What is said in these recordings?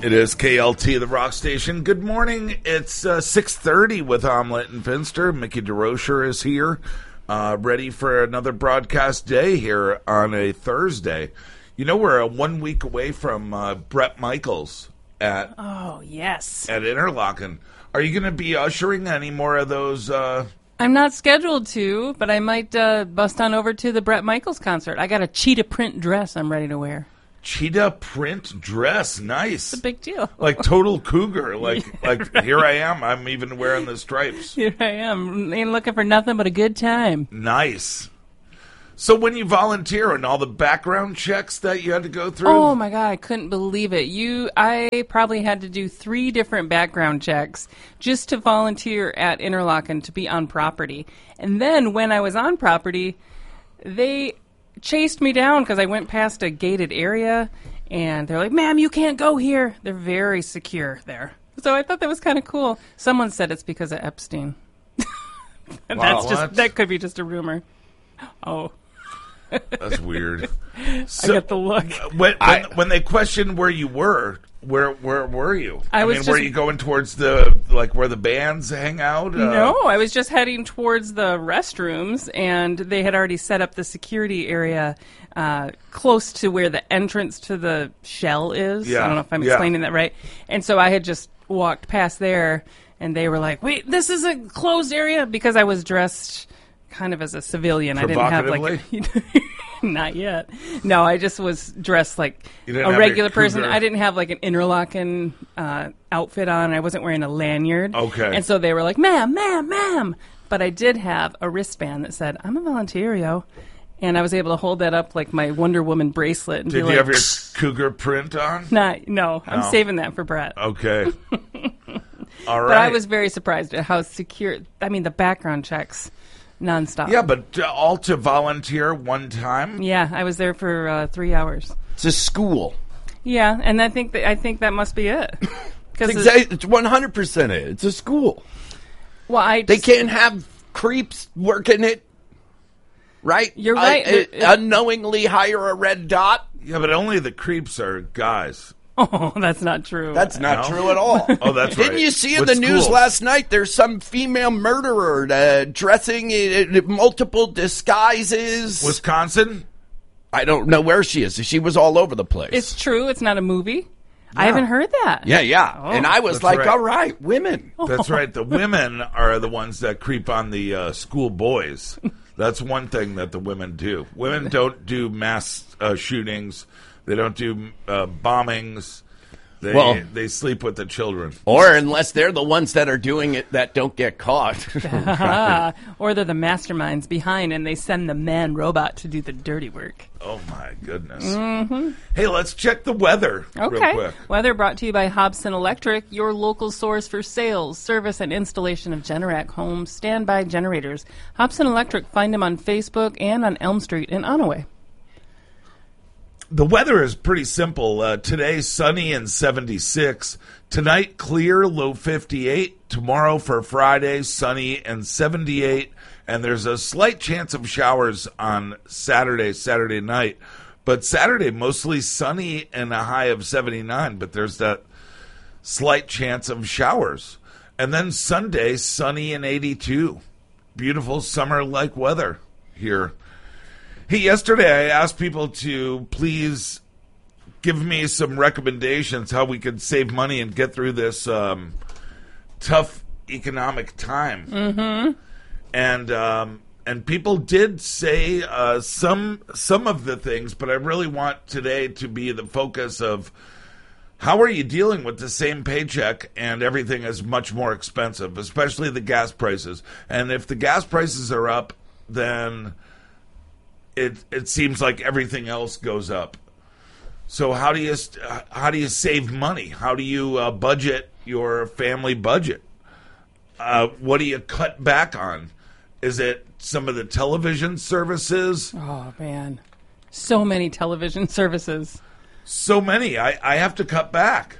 It is KLT, the rock station. Good morning. It's 6:30 with Omelette and Finster. Mickey DeRocher is here, ready for another broadcast day here on a Thursday. You know, we're 1 week away from Bret Michaels at Interlochen. Are you going to be ushering any more of those? I'm not scheduled to, but I might bust on over to the Bret Michaels concert. I got a cheetah print dress I'm ready to wear. Cheetah print dress, nice. It's a big deal. Like total cougar. Like here I am. I'm even wearing the stripes. Here I am. Ain't looking for nothing but a good time. Nice. So when you volunteer and all the background checks that you had to go through? Oh my God, I couldn't believe it. I probably had to do 3 different background checks just to volunteer at Interlochen to be on property. And then when I was on property, they chased me down because I went past a gated area, and they're like, "Ma'am, you can't go here." They're very secure there. So I thought that was kind of cool. Someone said it's because of Epstein. Wow, that could be just a rumor. Oh. That's weird. So, I got the look. When they questioned where you were, where were you? Were you going towards where the bands hang out? No, I was just heading towards the restrooms, and they had already set up the security area close to where the entrance to the shell is. Yeah. I don't know if I'm explaining that right. And so I had just walked past there, and they were like, "Wait, this is a closed area," because I was dressed kind of as a civilian. I didn't have not yet. No, I just was dressed like a regular person. I didn't have like an Interlochen outfit on. I wasn't wearing a lanyard. Okay. And so they were like, ma'am. But I did have a wristband that said, "I'm a volunteer, yo." And I was able to hold that up like my Wonder Woman bracelet. And did you have your cougar print on? No. I'm saving that for Bret. Okay. All right. But I was very surprised at how secure. I mean, the background checks. Nonstop. Yeah, but all to volunteer one time? Yeah, I was there for 3 hours. It's a school. Yeah, and I think that must be it. It's 100% it. It's a school. Well, they can't have creeps working it, right? You're right. Unknowingly hire a red dot. Yeah, but only the creeps are guys. Oh, that's not true. That's not true at all. Oh, that's right. Didn't you see in the news last night there's some female murderer dressing in multiple disguises? Wisconsin? I don't know where she is. She was all over the place. It's true. It's not a movie. Yeah. I haven't heard that. Yeah. Oh, and I was like, right. All right, women. That's right. The women are the ones that creep on the school boys. That's one thing that the women do. Women don't do mass shootings. They don't do bombings. They sleep with the children. Or unless they're the ones that are doing it that don't get caught. Or they're the masterminds behind, and they send the man robot to do the dirty work. Oh, my goodness. Mm-hmm. Hey, let's check the weather real quick. Weather brought to you by Hobson Electric, your local source for sales, service, and installation of Generac home standby generators. Hobson Electric, find them on Facebook and on Elm Street in Onaway. The weather is pretty simple. Today, sunny and 76. Tonight, clear, low 58. Tomorrow for Friday, sunny and 78. And there's a slight chance of showers on Saturday night. But Saturday, mostly sunny and a high of 79. But there's that slight chance of showers. And then Sunday, sunny and 82. Beautiful summer-like weather here. Hey, yesterday I asked people to please give me some recommendations how we could save money and get through this tough economic time. Mm-hmm. And people did say some of the things, but I really want today to be the focus of how are you dealing with the same paycheck and everything is much more expensive, especially the gas prices. And if the gas prices are up, then it seems like everything else goes up. So how do you save money? How do you budget your family budget? What do you cut back on? Is it some of the television services? Oh man, so many television services. So many. I have to cut back.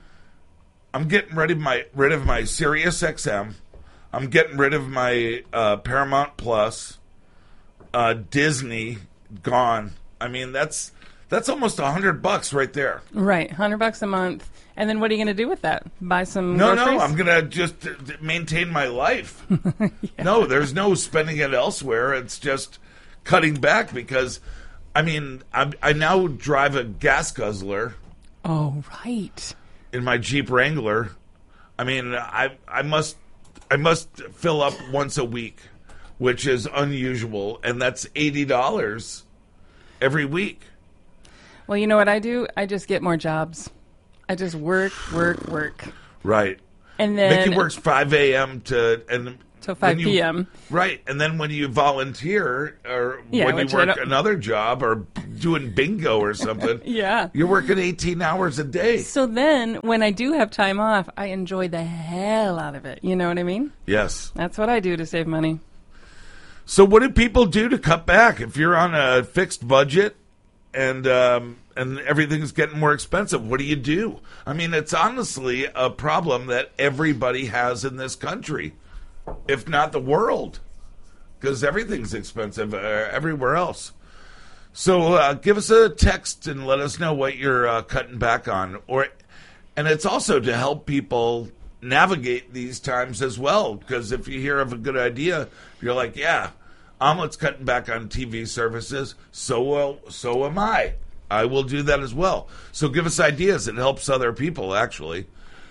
I'm getting rid of my Sirius XM. I'm getting rid of my Paramount Plus. Disney gone. I mean, that's That's almost $100 right there. Right, $100 a month. And then what are you going to do with that? Buy some No, groceries? I'm going to just maintain my life. No, there's no spending it elsewhere. It's just cutting back because, I mean, I now drive a gas guzzler. Oh, right. In my Jeep Wrangler. I mean, I must fill up once a week, which is unusual, and that's $80 every week. Well, you know what I do? I just get more jobs. I just work. Right. And then Mickey works 5 a.m. to 5 p.m. Right. And then when you volunteer or when you work another job or doing bingo or something, yeah, you're working 18 hours a day. So then when I do have time off, I enjoy the hell out of it. You know what I mean? Yes. That's what I do to save money. So what do people do to cut back if you're on a fixed budget and everything's getting more expensive? What do you do? I mean, it's honestly a problem that everybody has in this country, if not the world, because everything's expensive everywhere else. So give us a text and let us know what you're cutting back on. And it's also to help people navigate these times as well, because if you hear of a good idea, you're like, yeah, Omelet's cutting back on TV services, so am I. I will do that as well. So give us ideas. It helps other people, actually.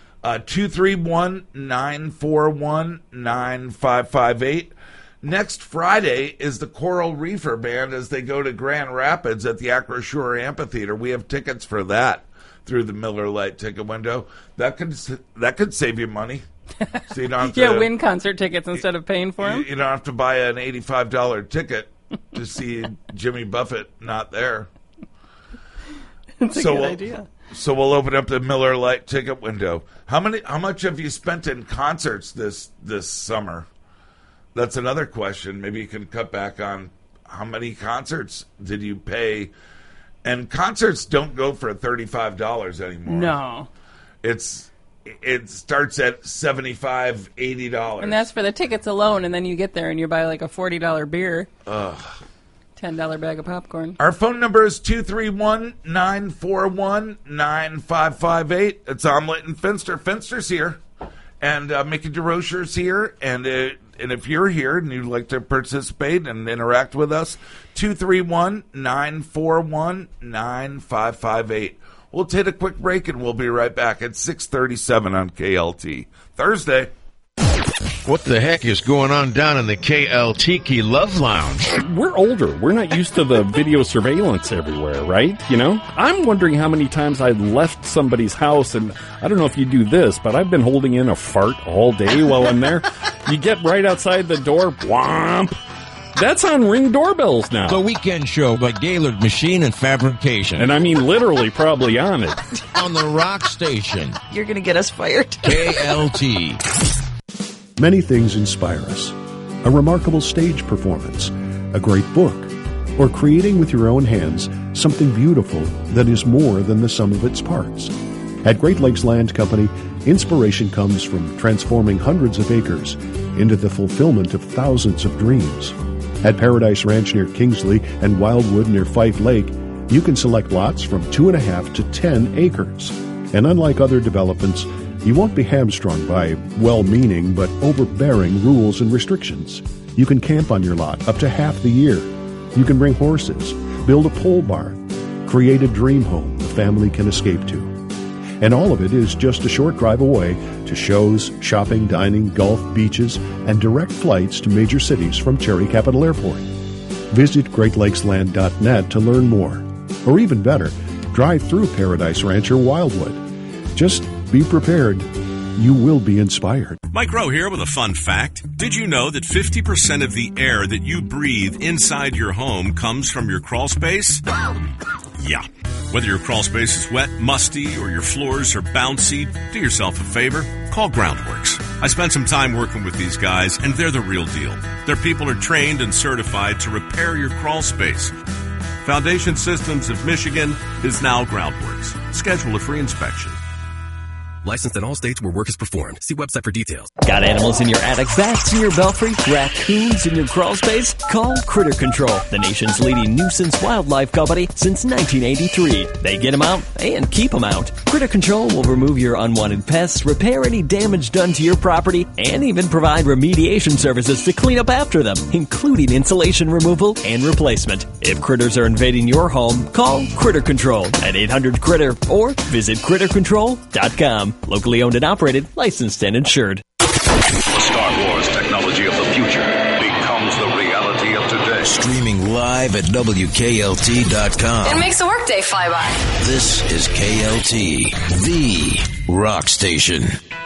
231-941-9558. Next Friday is the Coral Reefer Band as they go to Grand Rapids at the Acroshore Amphitheater. We have tickets for that through the Miller Lite ticket window. That could save you money. So you don't have to, win concert tickets instead of paying for them. You don't have to buy an $85 ticket to see Jimmy Buffett not there. That's a good idea. So we'll open up the Miller Lite ticket window. How much have you spent in concerts this summer? That's another question. Maybe you can cut back on how many concerts did you pay. And concerts don't go for $35 anymore. No. It starts at $75, $80. And that's for the tickets alone, and then you get there and you buy like a $40 beer. Ugh. $10 bag of popcorn. Our phone number is 231-941-9558. It's Omelet and Finster. Finster's here. And Mickey DeRocher's here. And if you're here and you'd like to participate and interact with us, 231-941-9558. We'll take a quick break and we'll be right back at 6:37 on KLT. Thursday. What the heck is going on down in the KLTiki Love Lounge? We're older. We're not used to the video surveillance everywhere, right? You know? I'm wondering how many times I left somebody's house, and I don't know if you do this, but I've been holding in a fart all day while I'm there. You get right outside the door, whomp. That's on Ring doorbells now. The Weekend Show by Gaylord Machine and Fabrication. And I mean literally probably on it. On the Rock Station. You're going to get us fired. KLT. Many things inspire us. A remarkable stage performance, a great book, or creating with your own hands something beautiful that is more than the sum of its parts. At Great Lakes Land Company, inspiration comes from transforming hundreds of acres into the fulfillment of thousands of dreams. At Paradise Ranch near Kingsley and Wildwood near Fife Lake, you can select lots from 2.5 to 10 acres. And unlike other developments, you won't be hamstrung by well-meaning but overbearing rules and restrictions. You can camp on your lot up to half the year. You can bring horses, build a pole barn, create a dream home the family can escape to. And all of it is just a short drive away to shows, shopping, dining, golf, beaches, and direct flights to major cities from Cherry Capital Airport. Visit GreatLakesLand.net to learn more. Or even better, drive through Paradise Ranch or Wildwood. Just be prepared. You will be inspired. Mike Rowe here with a fun fact. Did you know that 50% of the air that you breathe inside your home comes from your crawl space? Yeah. Whether your crawl space is wet, musty, or your floors are bouncy, do yourself a favor. Call Groundworks. I spent some time working with these guys, and they're the real deal. Their people are trained and certified to repair your crawl space. Foundation Systems of Michigan is now Groundworks. Schedule a free inspection. Licensed in all states where work is performed. See website for details. Got animals in your attic, bats in your belfry, raccoons in your crawl space? Call Critter Control, the nation's leading nuisance wildlife company since 1983. They get them out and keep them out. Critter Control will remove your unwanted pests, repair any damage done to your property, and even provide remediation services to clean up after them, including insulation removal and replacement. If critters are invading your home, call Critter Control at 800-CRITTER or visit CritterControl.com. Locally owned and operated, licensed and insured. The Star Wars technology of the future becomes the reality of today. Streaming live at WKLT.com. It makes the workday fly by. This is KLT, the rock station.